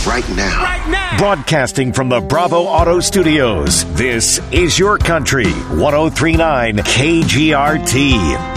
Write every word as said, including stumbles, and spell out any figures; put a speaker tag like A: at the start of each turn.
A: right now.
B: Right now.
C: Broadcasting from the Bravo Auto Studios, this is Your Country, one oh three point nine K G R T.